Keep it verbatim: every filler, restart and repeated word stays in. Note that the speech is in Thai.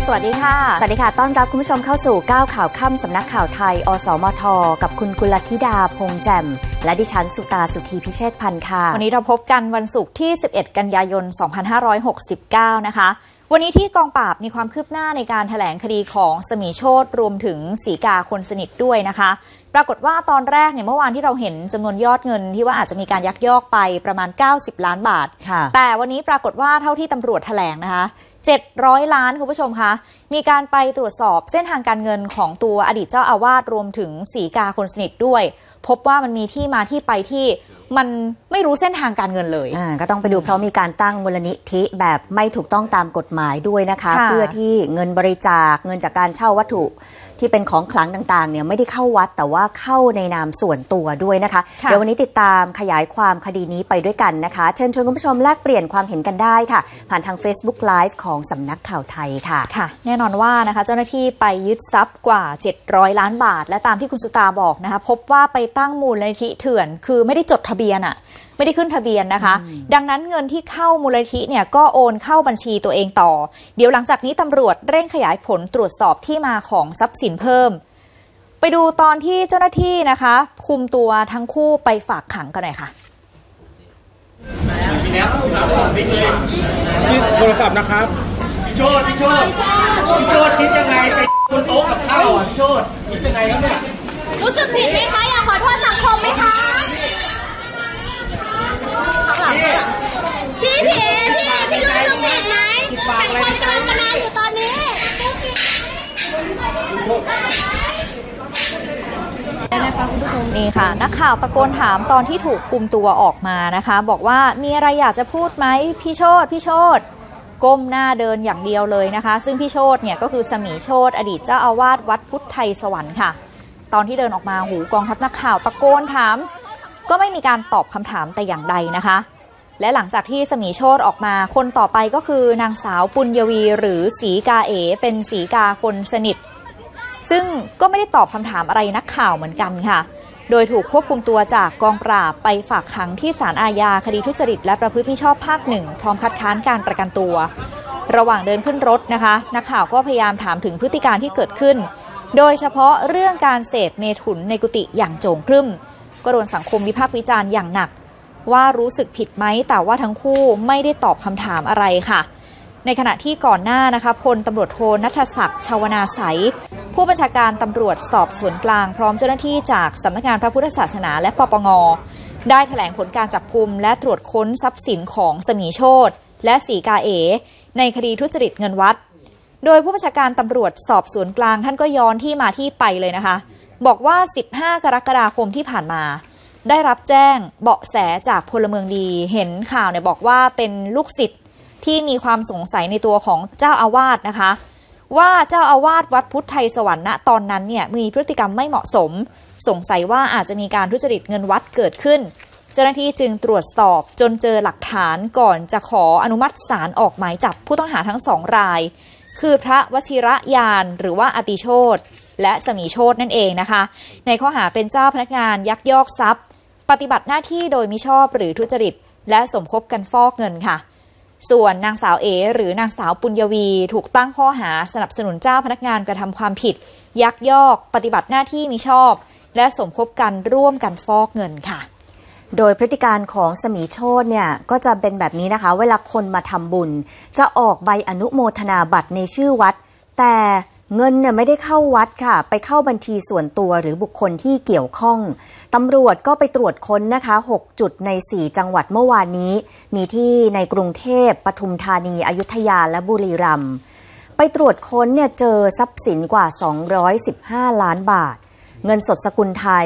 สวัสดีค่ะสวัสดีค่ะต้อนรับคุณผู้ชมเข้าสู่ก้าวข่าวค่ำสำนักข่าวไทยอสมทกับคุณกุลธิดาพงษ์แจ่มและดิฉันสุตาสุธีพิเชษพันธ์ค่ะวันนี้เราพบกันวันศุกร์ที่สิบเอ็ดกันยายนสองพันห้าร้อยหกสิบเก้านะคะวันนี้ที่กองปราบมีความคืบหน้าในการแถลงคดีของสมีโชติรวมถึงศรีกาคนสนิทด้วยนะคะปรากฏว่าตอนแรกเนี่ยเมื่อวานที่เราเห็นจำนวนยอดเงินที่ว่าอาจจะมีการยักยอกไปประมาณเก้าสิบล้านบาทแต่วันนี้ปรากฏว่าเท่าที่ตำรวจแถลงนะคะเจ็ดร้อยล้านคุณผู้ชมคะมีการไปตรวจสอบเส้นทางการเงินของตัวอดีตเจ้าอาวาสรวมถึงศรีกาคนสนิทด้วยพบว่ามันมีที่มาที่ไปที่มันไม่รู้เส้นทางการเงินเลยอ่าก็ต้องไปดูเพราะมีการตั้งมูลนิธิแบบไม่ถูกต้องตามกฎหมายด้วยนะคะเพื่อที่เงินบริจาคเงินจากการเช่าวัตถุที่เป็นของขลังต่างๆเนี่ยไม่ได้เข้าวัดแต่ว่าเข้าในนามส่วนตัวด้วยนะคะเดี๋ยววันนี้ติดตามขยายความคดีนี้ไปด้วยกันนะคะเชิญชวนคุณผู้ชมแลกเปลี่ยนความเห็นกันได้ค่ะผ่านทาง Facebook Live ของสำนักข่าวไทยค่ะค่ะแน่นอนว่านะคะเจ้าหน้าที่ไปยึดทรัพย์กว่าเจ็ดร้อยล้านบาทและตามที่คุณสุตาบอกนะคะพบว่าไปตั้งมูลนิธิเถื่อนคือไม่ได้จดทะเบียนอะไม่ได้ขึ้นทะเบียนนะคะดังนั้นเงินที่เข้ามูลนิธิเนี่ยก็โอนเข้าบัญชีตัวเองต่อเดี๋ยวหลังจากนี้ตำรวจเร่งขยายผลตรวจสอบที่มาของทรัพย์สินเพิ่มไปดูตอนที่เจ้าหน้าที่นะคะคุมตัวทั้งคู่ไปฝากขังกันหน่อยค่ะนี่โทรศัพท์นะครับพี่โชติพี่โชติพี่โชติคิดยังไงไปบนโต๊ะกับข้าวอ่ะพี่โชติคิดยังไงครับเนี่ยรู้สึกผิดไหมคะอยากขอโทษสังคมไหมคะพี่พี่พี่พี่รู้สึกผิดไหมสังคมกำลังประนามอยู่ตอนนี้นี่ค่ะนักข่าวตะโกนถามตอนที่ถูกคุมตัวออกมานะคะบอกว่ามีอะไรอยากจะพูดไหมพี่โชติพี่โชติก้มหน้าเดินอย่างเดียวเลยนะคะซึ่งพี่โชติเนี่ยก็คือสมีโชติอดีตเจ้าอาวาสวัดพุทธไทยสวรรค์ค่ะตอนที่เดินออกมาหูกองทัพนักข่าวตะโกนถามก็ไม่มีการตอบคำถามแต่อย่างใดนะคะและหลังจากที่สมีโชติออกมาคนต่อไปก็คือนางสาวปุญญวีหรือศรีกาเอ๋เป็นศรีกาคนสนิทซึ่งก็ไม่ได้ตอบคำถามอะไรนักข่าวเหมือนกันค่ะโดยถูกควบคุมตัวจากกองปราบไปฝากขังที่ศาลอาญาคดีทุจริตและประพฤติมิชอบภาคหนึ่งพร้อมคัดค้านการประกันตัวระหว่างเดินขึ้นรถนะคะนักข่าวก็พยายามถามถึงพฤติการที่เกิดขึ้นโดยเฉพาะเรื่องการเสพเมถุนในกุฏิอย่างโจ่งครึ่มก็โดนสังคมวิพากษ์วิจารณ์อย่างหนักว่ารู้สึกผิดไหมแต่ว่าทั้งคู่ไม่ได้ตอบคำถามอะไรค่ะในขณะที่ก่อนหน้านะคะพลตำรวจโทณัฐศักดิ์ชาวนาไสยผู้บัญชาการตำรวจสอบสวนกลางพร้อมเจ้าหน้าที่จากสำนักงานพระพุทธศาสนาและปปงได้แถลงผลการจับกุมและตรวจค้นทรัพย์สินของสมีโชติและศรีกาเอ๋ในคดีทุจริตเงินวัดโดยผู้บัญชาการตำรวจสอบสวนกลางท่านก็ย้อนที่มาที่ไปเลยนะคะบอกว่าสิบห้ากรกฎาคมที่ผ่านมาได้รับแจ้งเบาะแสจากพลเมืองดีเห็นข่าวเนี่ยบอกว่าเป็นลูกศิษย์ที่มีความสงสัยในตัวของเจ้าอาวาสนะคะว่าเจ้าอาวาสวัดพุทธไทยสวรรค์ณตอนนั้นเนี่ยมีพฤติกรรมไม่เหมาะสมสงสัยว่าอาจจะมีการทุจริตเงินวัดเกิดขึ้นเจ้าหน้าที่จึงตรวจสอบจนเจอหลักฐานก่อนจะขออนุมัติศาลออกหมายจับผู้ต้องหาทั้งสองรายคือพระวชิระยานหรือว่าอติโชติและสมีโชตินั่นเองนะคะในข้อหาเป็นเจ้าพนักงานยักยอกทรัพย์ปฏิบัติหน้าที่โดยมิชอบหรือทุจริตและสมคบกันฟอกเงินค่ะส่วนนางสาวเอหรือนางสาวปุญญวีถูกตั้งข้อหาสนับสนุนเจ้าพนักงานกระทำความผิดยักยอกปฏิบัติหน้าที่มิชอบและสมคบกันร่วมกันฟอกเงินค่ะโดยพฤติการของสมีโชติเนี่ยก็จะเป็นแบบนี้นะคะเวลาคนมาทำบุญจะออกใบอนุโมทนาบัตรในชื่อวัดแต่เงินเนี่ยไม่ได้เข้าวัดค่ะไปเข้าบัญชีส่วนตัวหรือบุคคลที่เกี่ยวข้องตำรวจก็ไปตรวจค้นนะคะหกจุดในสี่จังหวัดเมื่อวานนี้มีที่ในกรุงเทพปทุมธานีอยุธยาและบุรีรัมย์ไปตรวจค้นเนี่ยเจอทรัพย์สินกว่าสองร้อยสิบห้าล้านบาทเงินสดสกุลไทย